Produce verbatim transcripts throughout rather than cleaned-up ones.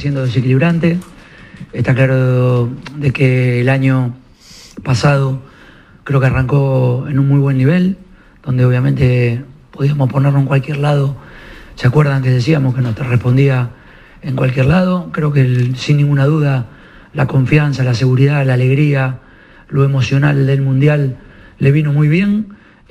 siendo desequilibrante. Está claro de que el año pasado creo que arrancó en un muy buen nivel, donde obviamente podíamos ponerlo en cualquier lado. ¿Se acuerdan que decíamos que nos respondía en cualquier lado? Creo que el, sin ninguna duda la confianza, la seguridad, la alegría, lo emocional del Mundial le vino muy bien,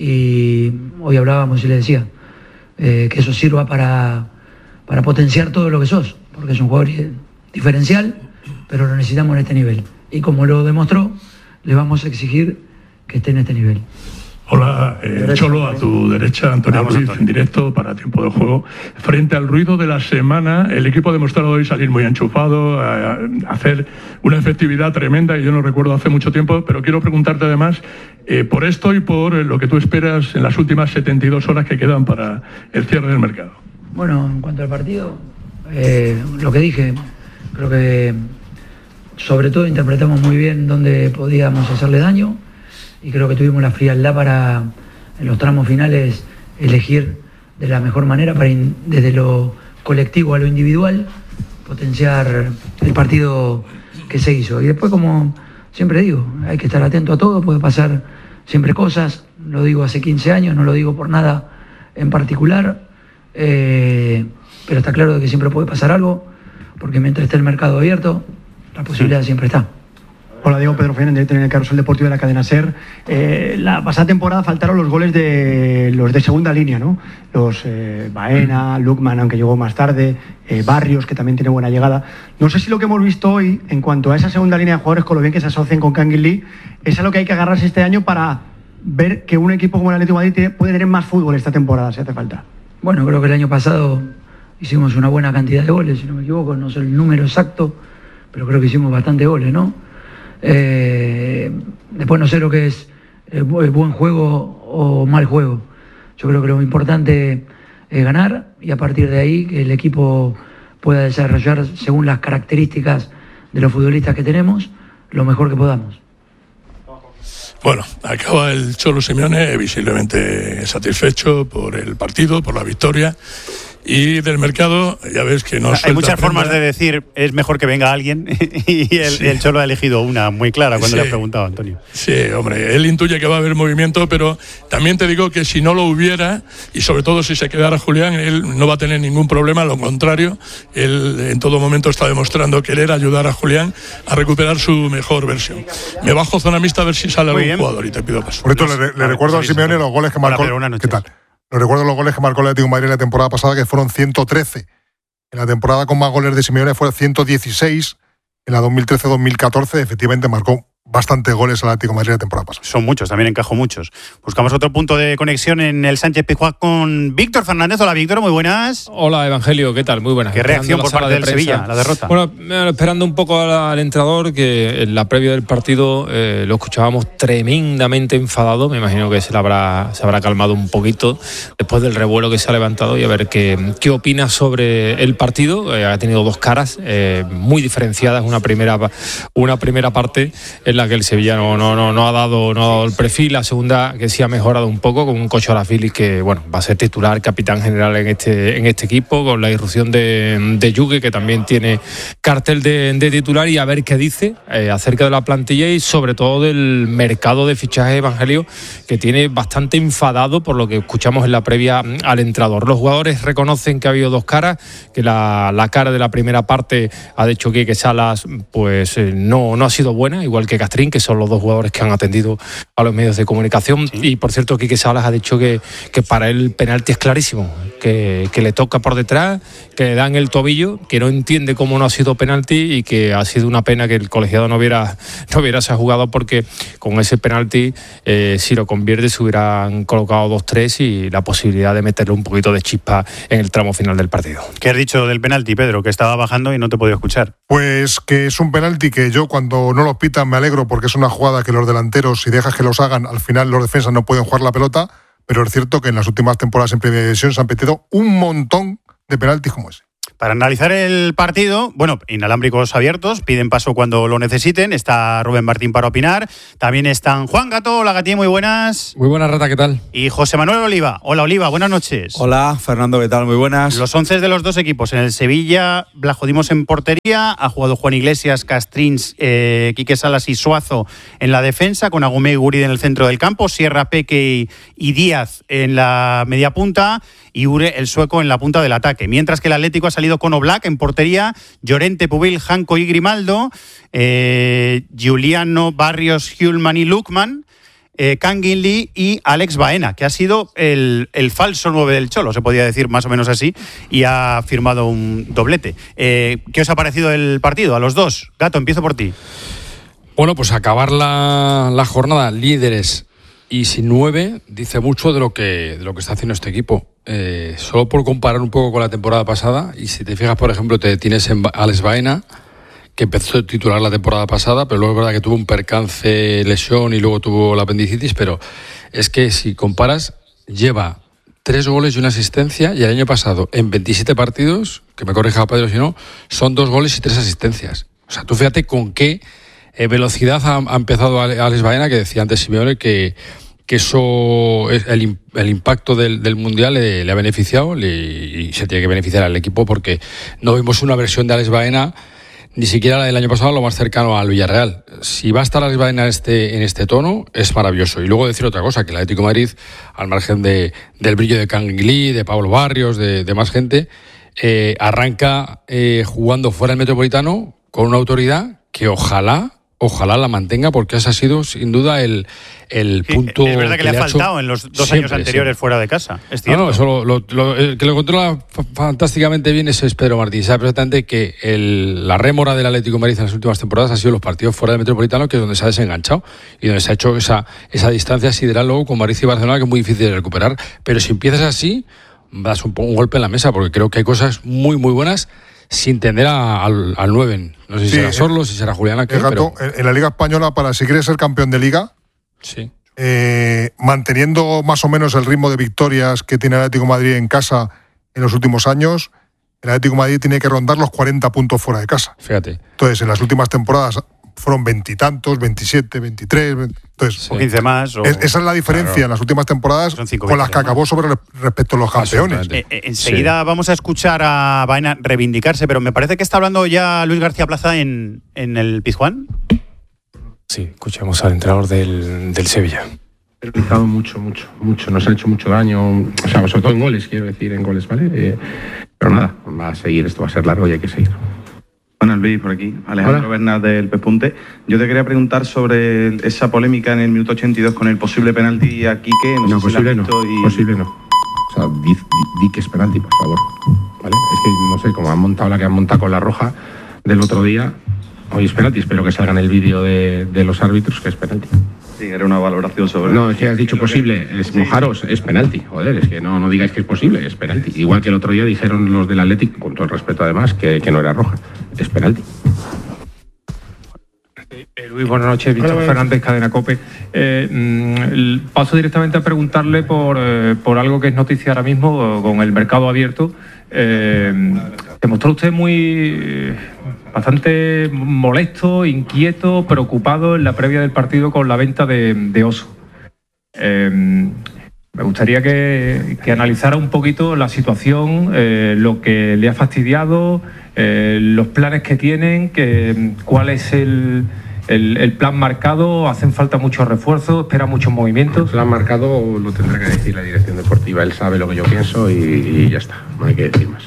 y hoy hablábamos y le decía eh, que eso sirva para, para potenciar todo lo que sos, porque es un jugador diferencial, pero lo necesitamos en este nivel. Y como lo demostró, le vamos a exigir que esté en este nivel. Hola, eh, Cholo, a tu derecha, Antonio Ruiz, en directo para Tiempo de Juego. Frente al ruido de la semana, el equipo ha demostrado hoy salir muy enchufado, a, a hacer una efectividad tremenda, y yo no recuerdo hace mucho tiempo, pero quiero preguntarte además eh, por esto y por lo que tú esperas en las últimas setenta y dos horas que quedan para el cierre del mercado. Bueno, en cuanto al partido, eh, lo que dije, creo que sobre todo interpretamos muy bien dónde podíamos hacerle daño, y creo que tuvimos la frialdad para, en los tramos finales, elegir de la mejor manera para, in, desde lo colectivo a lo individual, potenciar el partido que se hizo. Y después, como siempre digo, hay que estar atento a todo, puede pasar siempre cosas, lo digo hace quince años, no lo digo por nada en particular, eh, pero está claro de que siempre puede pasar algo, porque mientras esté el mercado abierto, la posibilidad siempre está. Hola, Diego, Pedro Fien, en directo en el Carrusel Deportivo de la cadena SER. Eh, la pasada temporada faltaron los goles de los de segunda línea, ¿no? Los eh, Baena, Lukman, aunque llegó más tarde, eh, Barrios, que también tiene buena llegada. No sé si lo que hemos visto hoy, en cuanto a esa segunda línea de jugadores, con lo bien que se asocian con Kangin Lee, es a lo que hay que agarrarse este año para ver que un equipo como el Atlético de Madrid puede tener más fútbol esta temporada, si hace falta. Bueno, creo que el año pasado hicimos una buena cantidad de goles, si no me equivoco, no sé el número exacto, pero creo que hicimos bastantes goles, ¿no? Eh, después no sé lo que es eh, buen juego o mal juego. Yo creo que lo importante es ganar, y a partir de ahí que el equipo pueda desarrollar según las características de los futbolistas que tenemos lo mejor que podamos. Bueno, acaba el Cholo Simeone visiblemente satisfecho por el partido, por la victoria. Y del mercado, ya ves que no hay muchas formas de decir es mejor que venga alguien, y el, sí. el Cholo ha elegido una muy clara cuando sí. le ha preguntado a Antonio. Sí, hombre, él intuye que va a haber movimiento, pero también te digo que si no lo hubiera, y sobre todo si se quedara Julián, él no va a tener ningún problema, lo contrario, él en todo momento está demostrando querer ayudar a Julián a recuperar su mejor versión. Me bajo zona mixta a ver si sale algún jugador y te pido paso. Por esto le, le, le recuerdo a Simeone los goles que marcó. ¿Qué tal? No recuerdo los goles que marcó el Atlético de Madrid la temporada pasada, que fueron ciento trece. En la temporada con más goles de Simeone fue ciento dieciséis. En la dos mil trece dos mil catorce, efectivamente, marcó bastantes goles al Atlético de Madrid la temporada pasada. Son muchos, también encajó muchos. Buscamos otro punto de conexión en el Sánchez Pizjuán con Víctor Fernández. Hola, Víctor, muy buenas. Hola, Evangelio, ¿qué tal? Muy buenas. ¿Qué reacción por parte de del Sevilla, la derrota? Bueno, esperando un poco al entrenador, que en la previa del partido eh, lo escuchábamos tremendamente enfadado. Me imagino que se, le habrá, se habrá calmado un poquito después del revuelo que se ha levantado, y a ver qué, qué opina sobre el partido. Eh, ha tenido dos caras eh, muy diferenciadas. Una primera, una primera parte en la que el Sevilla no, no, no, no, ha dado, no ha dado el perfil. La segunda, que sí ha mejorado un poco, con un Cocho Arafili que bueno, va a ser titular, capitán general en este, en este equipo, con la irrupción de, de Yugue, que también tiene cartel de, de titular, y a ver qué dice eh, acerca de la plantilla y sobre todo del mercado de fichaje, Evangelio, que tiene bastante enfadado por lo que escuchamos en la previa al entrenador. Los jugadores reconocen que ha habido dos caras, que la, la cara de la primera parte ha dicho que, que Salas pues eh, no, no ha sido buena, igual que Castrín, que son los dos jugadores que han atendido a los medios de comunicación. Sí. Y por cierto, Quique Salas ha dicho que, que para él el penalti es clarísimo, que, que le toca por detrás, que le dan el tobillo, que no entiende cómo no ha sido penalti, y que ha sido una pena que el colegiado no hubiera, no hubiera se ha jugado, porque con ese penalti, eh, si lo convierte, se hubieran colocado dos tres y la posibilidad de meterle un poquito de chispa en el tramo final del partido. ¿Qué has dicho del penalti, Pedro? Que estaba bajando y no te he podido escuchar. Pues que es un penalti que yo, cuando no los pitan, me alegro, porque es una jugada que los delanteros, si dejas que los hagan, al final los defensas no pueden jugar la pelota, pero es cierto que en las últimas temporadas en Primera División se han metido un montón de penaltis como ese. Para analizar el partido, bueno, inalámbricos abiertos, piden paso cuando lo necesiten. Está Rubén Martín para opinar. También están Juan Gato. Hola, Gatí, muy buenas. Muy buenas, Rata, ¿qué tal? Y José Manuel Oliva. Hola, Oliva, buenas noches. Hola, Fernando, ¿qué tal? Muy buenas. Los once de los dos equipos. En el Sevilla, Blajodimos en portería. Ha jugado Juan Iglesias, Castrins, eh, Quique Salas y Suazo en la defensa, con Agumé y Guridi en el centro del campo, Sierra, Peque y, y Díaz en la media punta y Ure, el sueco, en la punta del ataque. Mientras que el Atlético ha salido con Oblak en portería, Llorente, Pubil, Janco y Grimaldo, eh, Giuliano, Barrios, Hjulman y Lukman, eh, Kangin Lee y Alex Baena, que ha sido el, el falso nueve del Cholo, se podía decir más o menos así, y ha firmado un doblete. Eh, ¿Qué os ha parecido el partido a los dos? Gato, empiezo por ti. Bueno, pues acabar la, la jornada líderes y sin nueve dice mucho de lo que, de lo que está haciendo este equipo. Eh, solo por comparar un poco con la temporada pasada, y si te fijas, por ejemplo, te tienes en Alex Baena, que empezó a titular la temporada pasada, pero luego es verdad que tuvo un percance, lesión, y luego tuvo la apendicitis, pero es que si comparas, lleva tres goles y una asistencia, y el año pasado, en veintisiete partidos, que me corrija Pedro si no, son dos goles y tres asistencias. O sea, tú fíjate con qué eh, velocidad ha, ha empezado Alex Baena, que decía antes Simeone que que eso, el, el impacto del, del Mundial le, le ha beneficiado le, y se tiene que beneficiar al equipo, porque no vimos una versión de Alex Baena, ni siquiera el año pasado, lo más cercano al Villarreal. Si va a estar Alex Baena en este, en este tono, es maravilloso. Y luego decir otra cosa, que el Atlético de Madrid, al margen de, del brillo de Kangin Lee, de Pablo Barrios, de, de más gente, eh, arranca eh, jugando fuera del Metropolitano con una autoridad que ojalá Ojalá la mantenga, porque ese ha sido sin duda el, el sí, punto. Es verdad que, que le ha faltado en los dos siempre, años anteriores siempre. Fuera de casa. Es cierto. No, no, eso lo, lo, lo, el que lo controla fantásticamente bien es Pedro Martín. Sabe perfectamente que el, la rémora del Atlético de Madrid en las últimas temporadas ha sido los partidos fuera del Metropolitano, que es donde se ha desenganchado y donde se ha hecho esa, esa distancia sideral luego con Madrid y Barcelona, que es muy difícil de recuperar. Pero si empiezas así, das un, un golpe en la mesa, porque creo que hay cosas muy, muy buenas, sin tender a, al, al nueve. No sé si sí, será Sorlo, si será Julián Aquel, Gato, pero... en la Liga Española, para si quieres ser campeón de Liga, sí. eh, manteniendo más o menos el ritmo de victorias que tiene el Atlético de Madrid en casa en los últimos años, el Atlético de Madrid tiene que rondar los cuarenta puntos fuera de casa. Fíjate. Entonces, en las últimas temporadas fueron veintitantos, veintisiete, veintitrés. Entonces, sí. O quince más. O... Es, esa es la diferencia, claro, en las últimas temporadas con las que acabó sobre respecto a los campeones. Eh, eh, enseguida sí. Vamos a escuchar a Baena reivindicarse, pero me parece que está hablando ya Luis García Plaza en, en el Pizjuán. Sí, escuchamos al entrenador del, del Sevilla. Perjudicado mucho, mucho, mucho. Nos ha hecho mucho daño, o sea, sobre todo en goles, quiero decir, en goles, ¿vale? Eh, pero nada, va a seguir, esto va a ser largo y hay que seguir. Buenas, Luis, por aquí. Alejandro Bernal del Pespunte. Yo te quería preguntar sobre esa polémica en el minuto ochenta y dos con el posible penalti a Quique. No, no sé posible si no, y... posible no. O sea, di, di, di que es penalti, por favor. ¿Vale? Es que, no sé, como han montado la que han montado con la roja del otro día, hoy es penalti. Espero que salga en el vídeo de, de los árbitros que es penalti. Sí, era una valoración sobre... No, es que has dicho posible, es sí. Mojaros, es penalti. Joder, es que no, no digáis que es posible, es penalti. Igual que el otro día dijeron los del Athletic, con todo el respeto además, que, que no era roja. Es penalti. Eh, Luis, buenas noches. Víctor Hola, Fernández, Cadena COPE. Eh, paso directamente a preguntarle por, eh, por algo que es noticia ahora mismo con el mercado abierto. Eh, se mostró usted muy... bastante molesto, inquieto, preocupado en la previa del partido con la venta de, de Oso. Eh, me gustaría que, que analizara un poquito la situación, eh, lo que le ha fastidiado, eh, los planes que tienen, que, cuál es el, el, el plan marcado. ¿Hacen falta muchos refuerzos? ¿Espera muchos movimientos? El plan marcado lo tendrá que decir la dirección deportiva. Él sabe lo que yo pienso y, y ya está. No hay que decir más.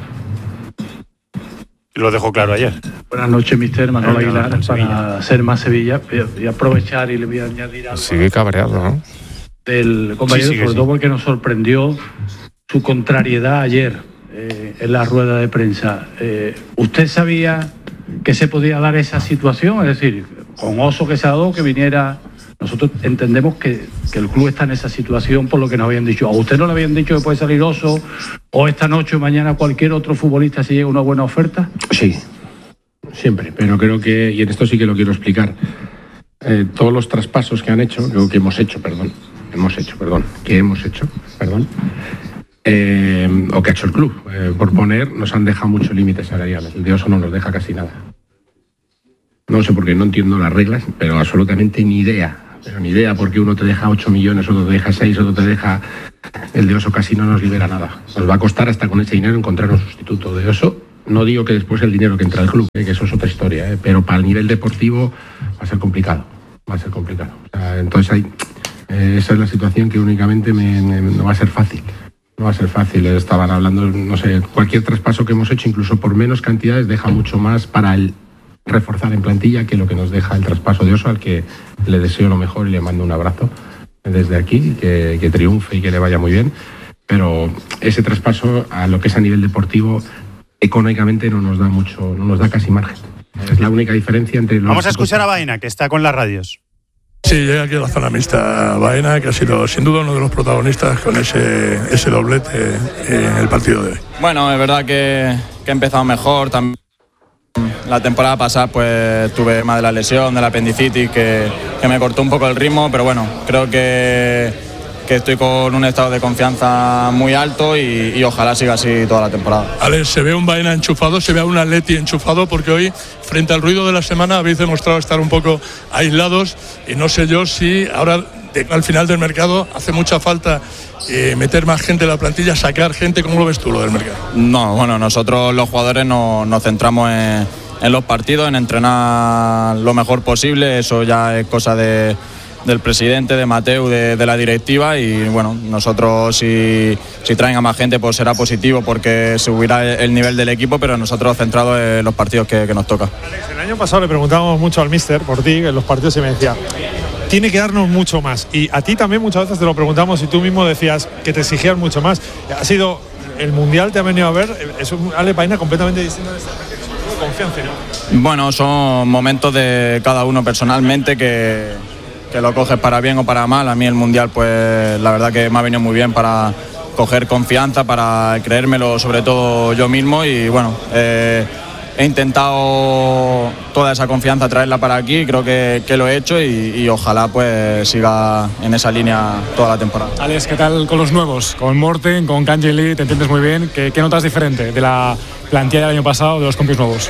Lo dejó claro ayer. Buenas noches, mister Manuel Aguilar, para ser más Sevilla. Voy a aprovechar y le voy a añadir algo. Sigue cabreado, ¿no? Del compañero, sí, sí, sobre sí. todo porque nos sorprendió su contrariedad ayer eh, en la rueda de prensa. Eh, ¿Usted sabía que se podía dar esa situación? Es decir, con Oso que se ha dado, que viniera... Nosotros entendemos que, que el club está en esa situación por lo que nos habían dicho. ¿A usted no le habían dicho que puede salir Oso o esta noche o mañana cualquier otro futbolista si llega una buena oferta? Sí, siempre, pero creo que, y en esto sí que lo quiero explicar, eh, todos los traspasos que han hecho, creo que hemos hecho, perdón, hemos hecho, perdón, que hemos hecho, perdón, eh, o que ha hecho el club. Eh, por poner, nos han dejado muchos límites salariales. El de Oso no nos deja casi nada. No sé por qué, no entiendo las reglas, pero absolutamente ni idea. Pero ni idea, porque uno te deja ocho millones, otro te deja seis, otro te deja... El de Oso casi no nos libera nada. Nos va a costar hasta con ese dinero encontrar un sustituto de Oso. No digo que después el dinero que entra al club, eh, que eso es otra historia, eh, pero para el nivel deportivo va a ser complicado. Va a ser complicado. O sea, entonces hay, eh, esa es la situación que únicamente me, me, no va a ser fácil. No va a ser fácil. Estaban hablando, no sé, cualquier traspaso que hemos hecho, incluso por menos cantidades, deja mucho más para el reforzar en plantilla que lo que nos deja el traspaso de Oso, al que le deseo lo mejor y le mando un abrazo desde aquí, que, que triunfe y que le vaya muy bien. Pero ese traspaso a lo que es a nivel deportivo, económicamente no nos da mucho, no nos da casi margen. Es la única diferencia entre los... Vamos a escuchar a Baena, que está con las radios. Sí, llega aquí a la zona mixta Baena, que ha sido sin duda uno de los protagonistas con ese, ese doblete en el partido de hoy. Bueno, es verdad que, que he empezado mejor. También la temporada pasada pues tuve más de la lesión, de la apendicitis, que, que me cortó un poco el ritmo, pero bueno, creo que, que estoy con un estado de confianza muy alto y, y ojalá siga así toda la temporada. Alex, se ve un Baena enchufado, se ve a un Atleti enchufado, porque hoy, frente al ruido de la semana, habéis demostrado estar un poco aislados y no sé yo si ahora, de, al final del mercado, hace mucha falta eh, meter más gente en la plantilla, sacar gente. ¿Cómo lo ves tú, lo del mercado? No, bueno, nosotros los jugadores no, nos centramos en, en los partidos, en entrenar lo mejor posible. Eso ya es cosa de, del presidente, de Mateu, de, de la directiva, y bueno, nosotros si, si traen a más gente pues será positivo porque subirá el nivel del equipo, pero nosotros centrados en los partidos que, que nos toca. Alex, el año pasado le preguntábamos mucho al míster por ti en los partidos y me decía, tiene que darnos mucho más, y a ti también muchas veces te lo preguntamos y tú mismo decías que te exigías mucho más. Ha sido el Mundial, te ha venido a ver, es un Alex Baena completamente distinto de esta confianza, ¿no? Bueno, son momentos de cada uno personalmente que, que lo coges para bien o para mal. A mí el Mundial pues la verdad que me ha venido muy bien para coger confianza, para creérmelo sobre todo yo mismo, y bueno, eh, he intentado toda esa confianza traerla para aquí, creo que, que lo he hecho y, y ojalá pues siga en esa línea toda la temporada. Alex, ¿qué tal con los nuevos? Con Morten, con Kangeli, te entiendes muy bien. ¿Qué, qué notas diferente de la plantilla del año pasado, de los compis nuevos?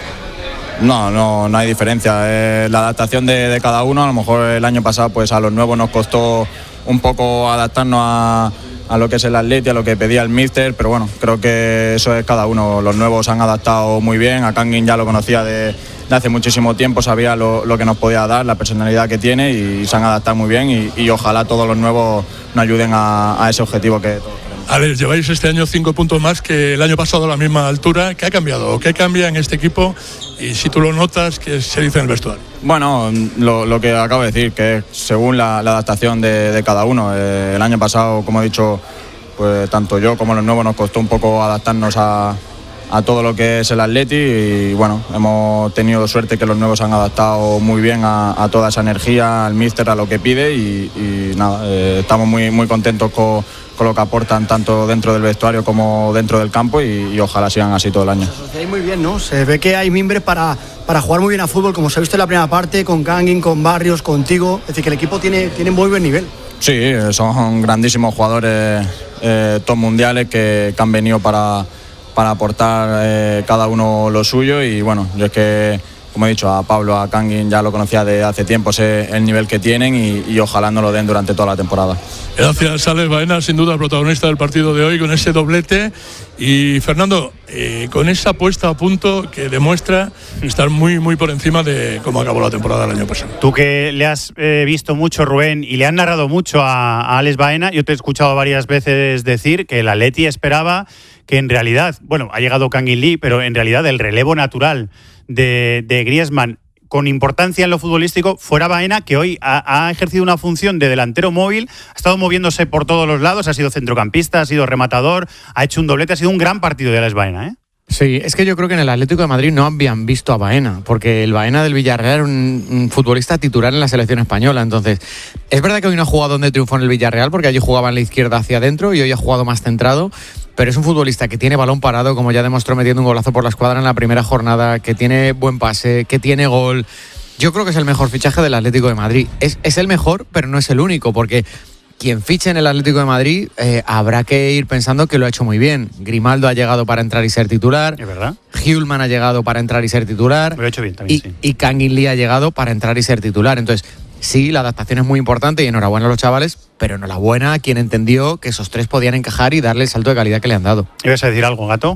No, no, no hay diferencia. Es la adaptación de, de cada uno. A lo mejor el año pasado pues a los nuevos nos costó un poco adaptarnos a, a lo que es el Atleti, a lo que pedía el míster, pero bueno, creo que eso es cada uno. Los nuevos se han adaptado muy bien. A Kangin ya lo conocía de, de hace muchísimo tiempo, sabía lo, lo que nos podía dar, la personalidad que tiene, y se han adaptado muy bien, y, y ojalá todos los nuevos nos ayuden a, a ese objetivo que todos queremos. Alex, lleváis este año cinco puntos más que el año pasado a la misma altura. ¿Qué ha cambiado? ¿Qué cambia en este equipo? Y si tú lo notas, ¿qué se dice en el vestuario? Bueno, lo, lo que acabo de decir, que es según la, la adaptación de, de cada uno. Eh, el año pasado, como he dicho, pues tanto yo como los nuevos nos costó un poco adaptarnos a, a todo lo que es el Atleti, y bueno, hemos tenido suerte que los nuevos se han adaptado muy bien a, a toda esa energía, al míster, a lo que pide, y, y nada, eh, estamos muy, muy contentos con, con lo que aportan tanto dentro del vestuario como dentro del campo, y, y ojalá sigan así todo el año. Muy bien, ¿no? Se ve que hay mimbres para, para jugar muy bien a fútbol, como se ha visto en la primera parte, con Kangin, con Barrios, contigo. Es decir, que el equipo tiene, tiene muy buen nivel. Sí, son grandísimos jugadores, eh, top mundiales que, que han venido para, para aportar eh, cada uno lo suyo, y bueno, yo es que, como he dicho, a Pablo, a Kangin ya lo conocía de hace tiempo, sé el nivel que tienen, y, y ojalá nos lo den durante toda la temporada. Gracias, Alex Baena, sin duda el protagonista del partido de hoy con ese doblete. Y Fernando, eh, con esa puesta a punto que demuestra estar muy muy por encima de cómo acabó la temporada del año pasado. Tú que le has eh, visto mucho, Rubén, y le han narrado mucho a, a Alex Baena, yo te he escuchado varias veces decir que el Atleti esperaba que en realidad, bueno, ha llegado Kangin Lee, pero en realidad el relevo natural de, de Griezmann con importancia en lo futbolístico fuera Baena, que hoy ha, ha ejercido una función de delantero móvil, ha estado moviéndose por todos los lados, ha sido centrocampista, ha sido rematador, ha hecho un doblete, ha sido un gran partido de Alex Baena, ¿eh? Sí, es que yo creo que en el Atlético de Madrid no habían visto a Baena, porque el Baena del Villarreal era un, un futbolista titular en la selección española. Entonces, es verdad que hoy no ha jugado donde triunfó en el Villarreal, porque allí jugaba en la izquierda hacia adentro y hoy ha jugado más centrado, pero es un futbolista que tiene balón parado, como ya demostró metiendo un golazo por la escuadra en la primera jornada, que tiene buen pase, que tiene gol. Yo creo que es el mejor fichaje del Atlético de Madrid. Es, es el mejor, pero no es el único, porque quien fiche en el Atlético de Madrid eh, habrá que ir pensando que lo ha hecho muy bien. Grimaldo ha llegado para entrar y ser titular. Es verdad. Hjulman ha llegado para entrar y ser titular. Lo ha hecho bien también, y, sí. Y Kangin Lee ha llegado para entrar y ser titular. Entonces, sí, la adaptación es muy importante y enhorabuena a los chavales, pero enhorabuena a quien entendió que esos tres podían encajar y darle el salto de calidad que le han dado. ¿Ibas a decir algo, Gato?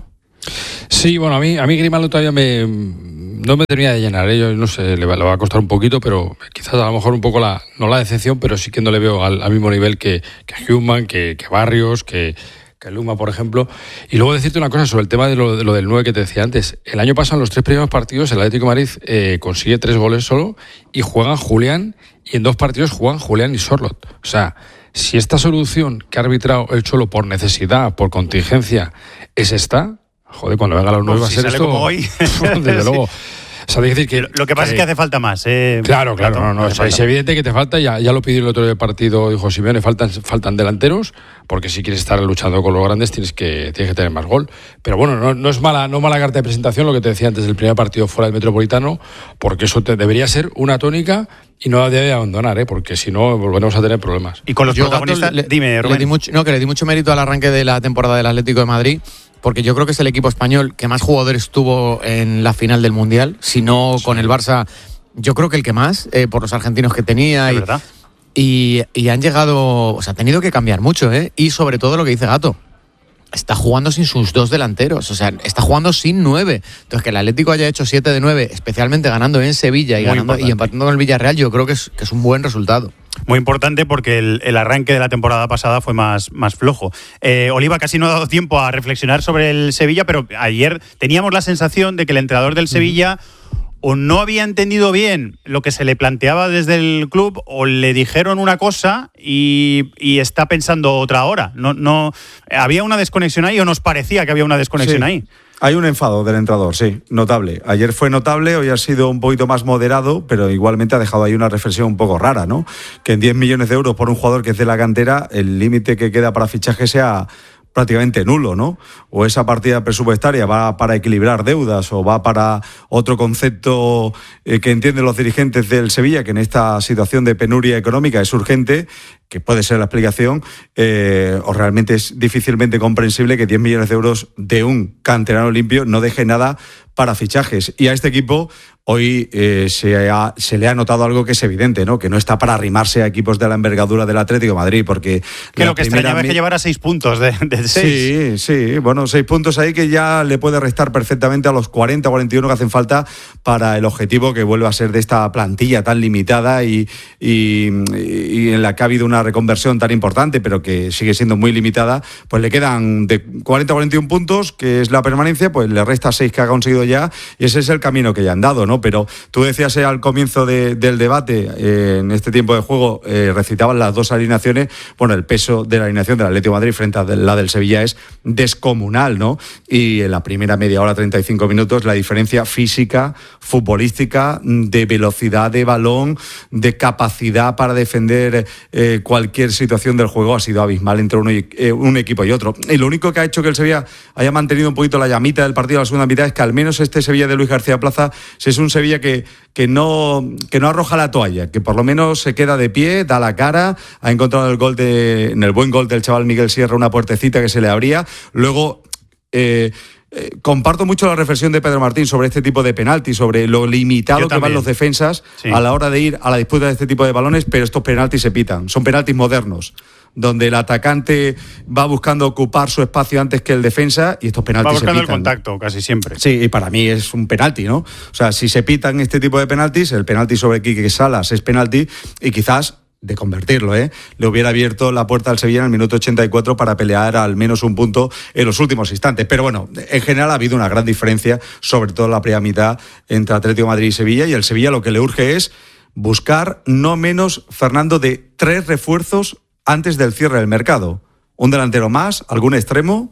Sí, bueno, a mí, a mí Grimaldo todavía me, no me termina de llenar, ¿eh? Yo no sé, le va, le va a costar un poquito, pero quizás a lo mejor un poco la, no la decepción, pero sí que no le veo al, al mismo nivel que, que Hjulman, que, que Barrios, que, que Luma, por ejemplo. Y luego decirte una cosa sobre el tema de lo, de lo del nueve que te decía antes. El año pasado, en los tres primeros partidos, el Atlético de Madrid eh, consigue tres goles solo y juegan Julián, y en dos partidos juegan Julián y Sorloth. O sea, si esta solución que ha arbitrado el Cholo por necesidad, por contingencia, es esta, joder, cuando venga a los nueve va a si ser sale esto. Como hoy. Desde luego. O sea, decir que, lo que pasa que, es que hace falta más. Eh, claro, claro, no, no, no o sea, es evidente que te falta, ya, ya lo pidió el otro día partido, dijo Simeone, faltan, faltan delanteros, porque si quieres estar luchando con los grandes tienes que, tienes que tener más gol. Pero bueno, no, no es mala, no mala carta de presentación lo que te decía antes del primer partido fuera del Metropolitano, porque eso te, debería ser una tónica y no la debe abandonar, ¿eh? Porque si no volveremos a tener problemas. Y con los Yo, protagonistas, le, dime, Rubén. Le di mucho, no, que le di mucho mérito al arranque de la temporada del Atlético de Madrid, porque yo creo que es el equipo español que más jugadores tuvo en la final del Mundial, si no sí. con el Barça, yo creo que el que más, eh, por los argentinos que tenía. ¿Es y, verdad? Y, y han llegado, o sea, ha tenido que cambiar mucho, ¿eh? Y sobre todo lo que dice Gato, está jugando sin sus dos delanteros, o sea, está jugando sin nueve. Entonces, que el Atlético haya hecho siete de nueve, especialmente ganando en Sevilla y, ganando, y empatando con el Villarreal, yo creo que es, que es un buen resultado. Muy importante porque el, el arranque de la temporada pasada fue más, más flojo. Eh, Oliva casi no ha dado tiempo a reflexionar sobre el Sevilla, pero ayer teníamos la sensación de que el entrenador del Sevilla o no había entendido bien lo que se le planteaba desde el club o le dijeron una cosa y, y está pensando otra ahora. No, no, ¿había una desconexión ahí o nos parecía que había una desconexión sí. ahí? Hay un enfado del entrenador, sí, notable. Ayer fue notable, hoy ha sido un poquito más moderado, pero igualmente ha dejado ahí una reflexión un poco rara, ¿no? Que en diez millones de euros por un jugador que es de la cantera, el límite que queda para fichaje sea prácticamente nulo, ¿no? O esa partida presupuestaria va para equilibrar deudas o va para otro concepto eh, que entienden los dirigentes del Sevilla, que en esta situación de penuria económica es urgente, que puede ser la explicación, eh, o realmente es difícilmente comprensible que diez millones de euros de un canterano limpio no deje nada para fichajes. Y a este equipo hoy eh, se, ha, se le ha notado algo que es evidente, ¿no? Que no está para arrimarse a equipos de la envergadura del Atlético de Madrid, porque... Que lo que extrañaba es que llevara seis puntos de, de seis. Sí, sí, bueno, seis puntos ahí que ya le puede restar perfectamente a los cuarenta o cuarenta y uno que hacen falta para el objetivo que vuelve a ser de esta plantilla tan limitada y, y, y en la que ha habido una reconversión tan importante, pero que sigue siendo muy limitada. Pues le quedan de cuarenta a cuarenta y uno puntos, que es la permanencia, pues le resta seis que ha conseguido ya, y ese es el camino que ya han dado, ¿no? Pero tú decías eh, al comienzo de, del debate, eh, en este tiempo de juego, eh, recitaban las dos alineaciones. Bueno, el peso de la alineación del Atlético de Madrid frente a la del Sevilla es descomunal, ¿no? Y en la primera media hora, treinta y cinco minutos, la diferencia física, futbolística, de velocidad de balón, de capacidad para defender eh, cualquier situación del juego ha sido abismal entre uno y, eh, un equipo y otro. Y lo único que ha hecho que el Sevilla haya mantenido un poquito la llamita del partido a la segunda mitad es que al menos este Sevilla de Luis García Plaza es un Sevilla que, que, no, que no arroja la toalla, que por lo menos se queda de pie, da la cara, ha encontrado el gol de, en el buen gol del chaval Miguel Sierra una puertecita que se le abría. Luego... Eh, Eh, comparto mucho la reflexión de Pedro Martín sobre este tipo de penaltis, sobre lo limitado que van los defensas sí. a la hora de ir a la disputa de este tipo de balones, pero estos penaltis se pitan, son penaltis modernos, donde el atacante va buscando ocupar su espacio antes que el defensa y estos penaltis se pitan. Va buscando el contacto casi siempre. Sí, y para mí es un penalti, ¿no? O sea, si se pitan este tipo de penaltis, el penalti sobre Quique Salas es penalti y quizás... de convertirlo, ¿eh? Le hubiera abierto la puerta al Sevilla en el minuto ochenta y cuatro para pelear al menos un punto en los últimos instantes. Pero bueno, en general ha habido una gran diferencia, sobre todo en la primera mitad, entre Atlético de Madrid y Sevilla, y el Sevilla lo que le urge es buscar no menos, Fernando, de tres refuerzos antes del cierre del mercado. Un delantero más, algún extremo,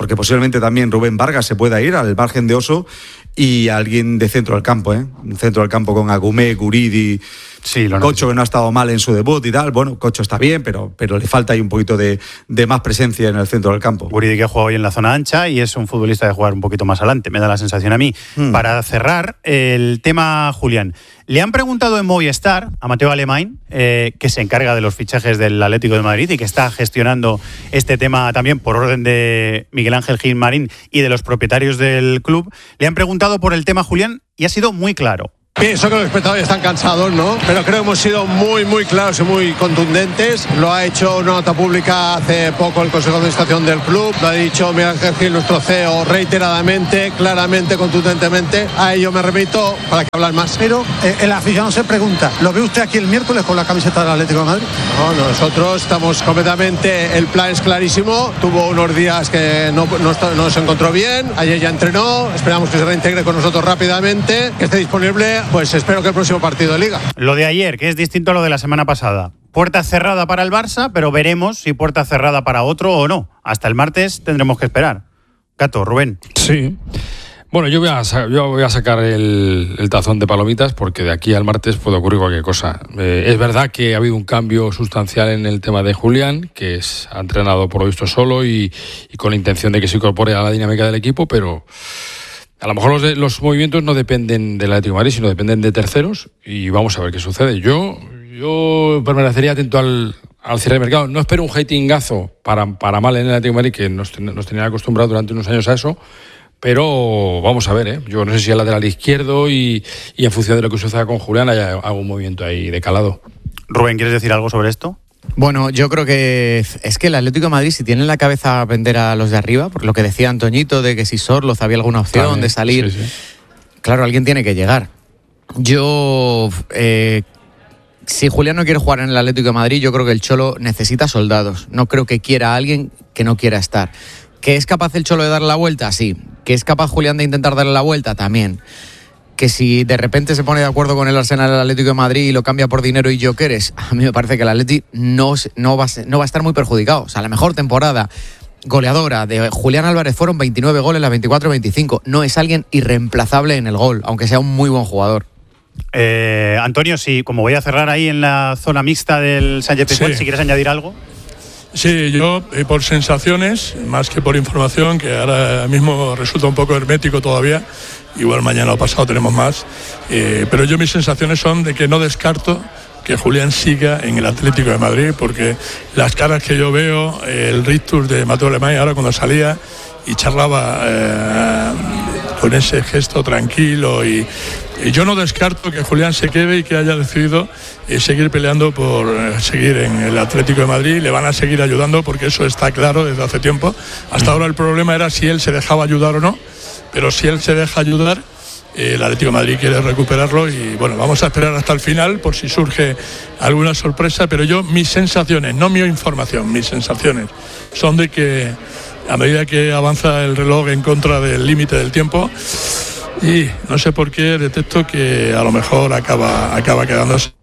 porque posiblemente también Rubén Vargas se pueda ir al margen de Oso, y alguien de centro del campo, ¿eh? Un centro del campo con Agumé, Guridi, sí, Cocho, que no ha estado mal en su debut y tal. Bueno, Cocho está bien, pero, pero le falta ahí un poquito de, de más presencia en el centro del campo. Guridi, que ha jugado hoy en la zona ancha y es un futbolista de jugar un poquito más adelante, me da la sensación a mí. Hmm. Para cerrar el tema, Julián, le han preguntado en Movistar a Mateo Alemán, eh, que se encarga de los fichajes del Atlético de Madrid y que está gestionando este tema también por orden de Miguel Ángel Gilmarín y de los propietarios del club. Le han preguntado por el tema, Julián, y ha sido muy claro. Pienso que los espectadores están cansados, ¿no? Pero creo que hemos sido muy, muy claros y muy contundentes. Lo ha hecho una nota pública hace poco el Consejo de Administración del club. Lo ha dicho Miguel Ángel Gil, nuestro C E O, reiteradamente, claramente, contundentemente. A ello me remito para que hablar más. Pero eh, el aficionado se pregunta, ¿lo ve usted aquí el miércoles con la camiseta del Atlético de Madrid? No, nosotros estamos completamente, el plan es clarísimo. Tuvo unos días que no, no, no se encontró bien. Ayer ya entrenó. Esperamos que se reintegre con nosotros rápidamente, que esté disponible. Pues espero que el próximo partido de Liga. Lo de ayer, que es distinto a lo de la semana pasada. Puerta cerrada para el Barça, pero veremos si puerta cerrada para otro o no. Hasta el martes tendremos que esperar. Gato, Rubén. Sí. Bueno, yo voy a, yo voy a sacar el, el tazón de palomitas porque de aquí al martes puede ocurrir cualquier cosa. Eh, es verdad que ha habido un cambio sustancial en el tema de Julián, que es, ha entrenado por lo visto solo y, y con la intención de que se incorpore a la dinámica del equipo, pero a lo mejor los, los movimientos no dependen del Atlético de Madrid, sino dependen de terceros y vamos a ver qué sucede. Yo, yo permanecería atento al, al cierre de mercado. No espero un hatingazo para, para mal en el Atlético de Madrid, que nos, nos tenía acostumbrados durante unos años a eso, pero vamos a ver, ¿eh? Yo no sé si al lateral izquierdo y, y en función de lo que suceda con Julián haya algún movimiento ahí de calado. Rubén, ¿quieres decir algo sobre esto? Bueno, yo creo que es que el Atlético de Madrid, si tiene en la cabeza vender a los de arriba, por lo que decía Antoñito, de que si Sorloz había alguna opción También, de salir, sí, sí. Claro, alguien tiene que llegar. Yo, eh, si Julián no quiere jugar en el Atlético de Madrid, yo creo que el Cholo necesita soldados. No creo que quiera a alguien que no quiera estar. ¿Que es capaz el Cholo de darle la vuelta? Sí. ¿Que es capaz Julián de intentar darle la vuelta? También. Que si de repente se pone de acuerdo con el Arsenal del Atlético de Madrid y lo cambia por dinero y Jokeres, a mí me parece que el Atleti no, no, va, no va a estar muy perjudicado. O sea, la mejor temporada goleadora de Julián Álvarez fueron veintinueve goles, las veinticuatro veinticinco. No es alguien irreemplazable en el gol, aunque sea un muy buen jugador. Eh, Antonio, sí, como voy a cerrar ahí en la zona mixta del Sánchez-Pizjuán, sí. Si quieres añadir algo. Sí, yo eh, por sensaciones, más que por información, que ahora mismo resulta un poco hermético todavía, igual mañana o pasado tenemos más, eh, pero yo mis sensaciones son de que no descarto que Julián siga en el Atlético de Madrid, porque las caras que yo veo, eh, el rictus de Mateo Alemán ahora cuando salía y charlaba eh, con ese gesto tranquilo y, y yo no descarto que Julián se quede y que haya decidido eh, seguir peleando por eh, seguir en el Atlético de Madrid. Le van a seguir ayudando porque eso está claro desde hace tiempo. Hasta ahora el problema era si él se dejaba ayudar o no, pero si él se deja ayudar, eh, el Atlético de Madrid quiere recuperarlo y bueno, vamos a esperar hasta el final por si surge alguna sorpresa, pero yo mis sensaciones, no mi información, mis sensaciones son de que a medida que avanza el reloj en contra del límite del tiempo, y no sé por qué detecto que a lo mejor acaba, acaba quedándose.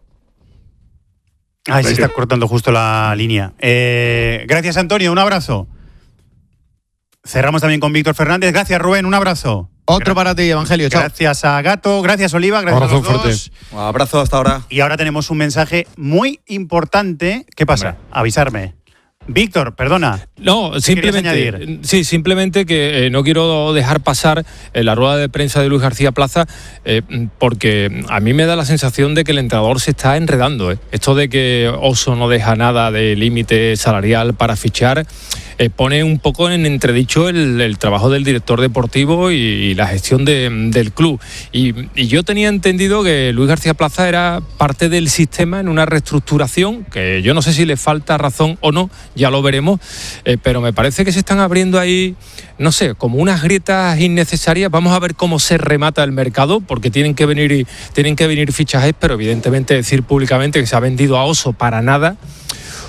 Ay, se está cortando justo la línea. Eh, gracias, Antonio, un abrazo. Cerramos también con Víctor Fernández. Gracias, Rubén, un abrazo. Otro para ti, Evangelio. Chao. Gracias a Gato, gracias Oliva, gracias abrazo a los fuerte. dos. Un abrazo hasta ahora. Y ahora tenemos un mensaje muy importante. ¿Qué pasa? Hombre. Avisarme. Víctor, perdona. No, simplemente, sí, simplemente que eh, no quiero dejar pasar eh, la rueda de prensa de Luis García Plaza eh, porque a mí me da la sensación de que el entrenador se está enredando. Eh. Esto de que Oso no deja nada de límite salarial para fichar eh, pone un poco en entredicho el, el trabajo del director deportivo y, y la gestión de, del club. Y, y yo tenía entendido que Luis García Plaza era parte del sistema en una reestructuración que yo no sé si le falta razón o no, ya lo veremos, eh, pero me parece que se están abriendo ahí, no sé, como unas grietas innecesarias. Vamos a ver cómo se remata el mercado, porque tienen que venir tienen que venir fichajes, pero evidentemente decir públicamente que se ha vendido a Oso para nada,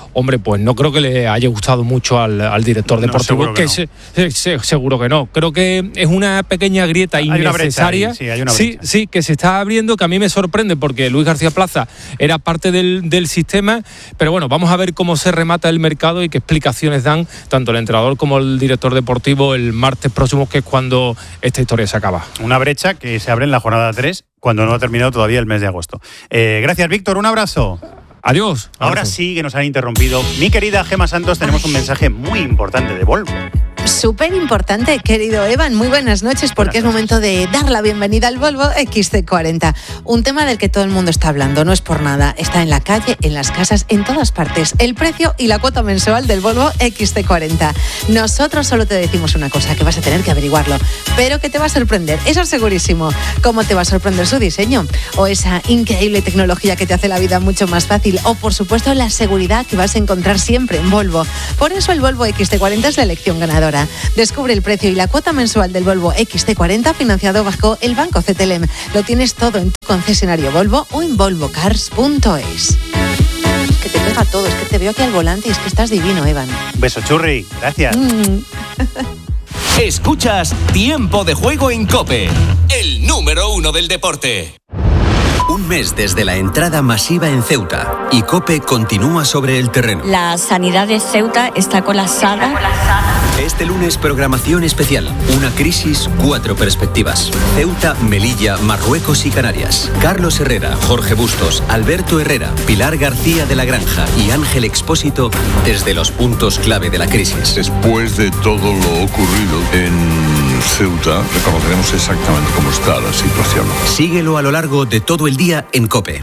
hombre, pues no creo que le haya gustado mucho al, al director deportivo, no, que, que no. se, se, seguro que no. Creo que es una pequeña grieta hay innecesaria. Una brecha ahí, sí, hay una sí, sí, que se está abriendo, que a mí me sorprende porque Luis García Plaza era parte del, del sistema, pero bueno, vamos a ver cómo se remata el mercado y qué explicaciones dan tanto el entrenador como el director deportivo el martes próximo, que es cuando esta historia se acaba. Una brecha que se abre en la jornada tres, cuando no ha terminado todavía el mes de agosto. Eh, gracias, Víctor, un abrazo. Adiós. Ahora abrazo. Sí que nos han interrumpido. Mi querida Gema Santos, tenemos un mensaje muy importante de Volvo. Súper importante, querido Evan. Muy buenas noches, porque buenas noches. Es momento de dar la bienvenida al Volvo equis ce cuarenta. Un tema del que todo el mundo está hablando, no es por nada. Está en la calle, en las casas, en todas partes. El precio y la cuota mensual del Volvo equis ce cuarenta. Nosotros solo te decimos una cosa, que vas a tener que averiguarlo, pero que te va a sorprender, eso es segurísimo. ¿Cómo te va a sorprender su diseño? O esa increíble tecnología que te hace la vida mucho más fácil. O, por supuesto, la seguridad que vas a encontrar siempre en Volvo. Por eso el Volvo equis ce cuarenta es la elección ganadora. Descubre el precio y la cuota mensual del Volvo equis ce cuarenta financiado bajo el Banco C T L M. Lo tienes todo en tu concesionario Volvo o en volvo cars punto es. Que te pega todo, es que te veo aquí al volante y es que estás divino, Evan. Beso, churri, gracias. Mm. Escuchas Tiempo de Juego en COPE, el número uno del deporte. Un mes desde la entrada masiva en Ceuta y COPE continúa sobre el terreno. La sanidad de Ceuta está colapsada. Este lunes, programación especial. Una crisis, cuatro perspectivas. Ceuta, Melilla, Marruecos y Canarias. Carlos Herrera, Jorge Bustos, Alberto Herrera, Pilar García de la Granja y Ángel Expósito desde los puntos clave de la crisis. Después de todo lo ocurrido en Ceuta, reconoceremos exactamente cómo está la situación. Síguelo a lo largo de todo el día en COPE.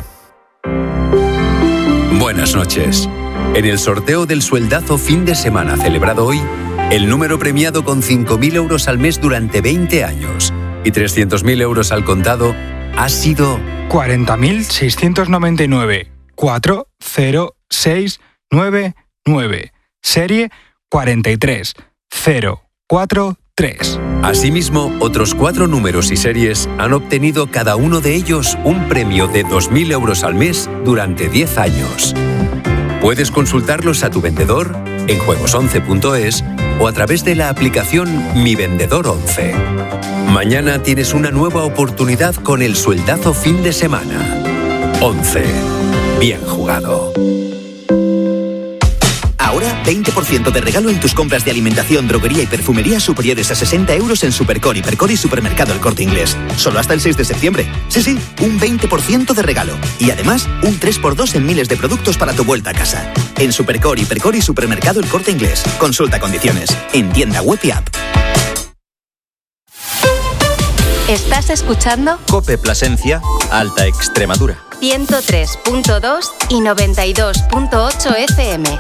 Buenas noches. En el sorteo del sueldazo fin de semana celebrado hoy, el número premiado con cinco mil euros al mes durante veinte años y trescientos mil euros al contado ha sido cuarenta mil seiscientos noventa y nueve, cuatro cero seis nueve nueve, serie cuarenta y tres cero cuatro tres. Asimismo, otros cuatro números y series han obtenido cada uno de ellos un premio de dos mil euros al mes durante diez años. Puedes consultarlos a tu vendedor en juegos once punto es o a través de la aplicación Mi Vendedor once. Mañana tienes una nueva oportunidad con el sueldazo fin de semana. once. Bien jugado. Ahora, veinte por ciento de regalo en tus compras de alimentación, droguería y perfumería superiores a sesenta euros en Supercor, Hipercor y Supermercado El Corte Inglés. Solo hasta el seis de septiembre. Sí, sí, un veinte por ciento de regalo. Y además, un tres por dos en miles de productos para tu vuelta a casa. En Supercor, Hipercor y Supermercado El Corte Inglés. Consulta condiciones. En tienda web y app. ¿Estás escuchando? COPE Plasencia, Alta Extremadura. ciento tres punto dos y noventa y dos punto ocho F M.